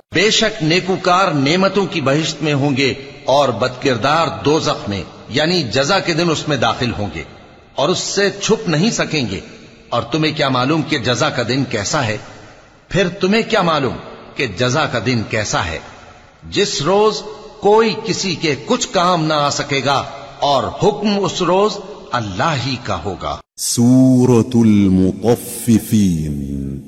बेशक नेकूकार नेमतों की बहिश्त में होंगे और बदकिरदार दोज़ख में यानी जजा के दिन उसमें दाखिल होंगे और उससे छुप नहीं सकेंगे। और तुम्हें क्या मालूम कि जजा का दिन कैसा है? फिर तुम्हें क्या मालूम कि जजा का दिन कैसा है, जिस रोज कोई किसी के कुछ काम ना आ सकेगा और हुक्म उस रोज अल्लाह ही का होगा। सूरतुल मुतफ्फिफीन